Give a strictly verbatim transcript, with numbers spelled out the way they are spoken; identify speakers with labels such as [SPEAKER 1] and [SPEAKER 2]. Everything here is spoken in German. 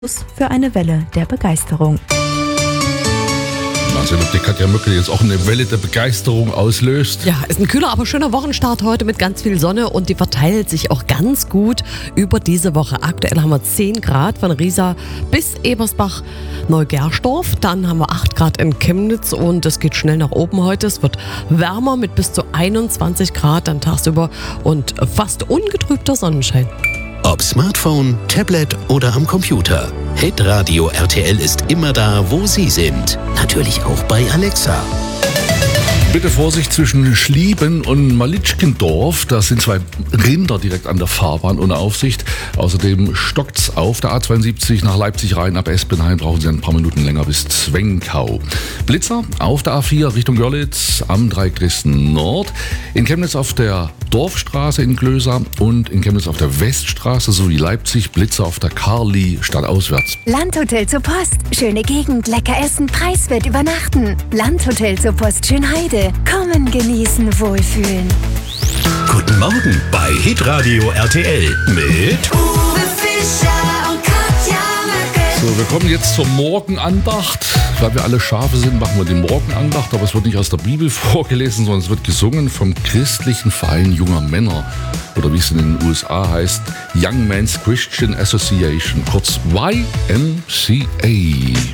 [SPEAKER 1] für eine Welle der Begeisterung.
[SPEAKER 2] Mal sehen, ob die Katja Möckel jetzt auch eine Welle der Begeisterung auslöst.
[SPEAKER 3] Ja, ist ein kühler, aber schöner Wochenstart heute mit ganz viel Sonne und die verteilt sich auch ganz gut über diese Woche. Aktuell haben wir zehn Grad von Riesa bis Ebersbach, Neugersdorf. Dann haben wir acht Grad in Chemnitz und es geht schnell nach oben heute. Es wird wärmer mit bis zu einundzwanzig Grad dann tagsüber und fast ungetrübter Sonnenschein.
[SPEAKER 4] Ob Smartphone, Tablet oder am Computer. Hitradio R T L ist immer da, wo Sie sind. Natürlich auch bei Alexa.
[SPEAKER 2] Bitte Vorsicht zwischen Schlieben und Malitschkendorf. Da sind zwei Rinder direkt an der Fahrbahn ohne Aufsicht. Außerdem stockt's auf der A zweiundsiebzig nach Leipzig rein. Ab Espenhain brauchen Sie ein paar Minuten länger bis Zwenkau. Blitzer auf der A vier Richtung Görlitz am Dreieck Dresden Nord. In Chemnitz auf der Dorfstraße in Glösa und in Chemnitz auf der Weststraße sowie Leipzig Blitzer auf der Karli stadtauswärts.
[SPEAKER 5] Landhotel zur Post. Schöne Gegend, lecker essen, preiswert übernachten. Landhotel zur Post Schönheide. Kommen, genießen, wohlfühlen.
[SPEAKER 4] Guten Morgen bei Hitradio R T L mit
[SPEAKER 6] Uwe Fischer und Katja Möckel.
[SPEAKER 2] So, wir kommen jetzt zur Morgenandacht. Weil wir alle Schafe sind, machen wir die Morgenandacht. Aber es wird nicht aus der Bibel vorgelesen, sondern es wird gesungen vom christlichen Verein junger Männer. Oder wie es in den U S A heißt, Young Men's Christian Association, kurz Y M C A.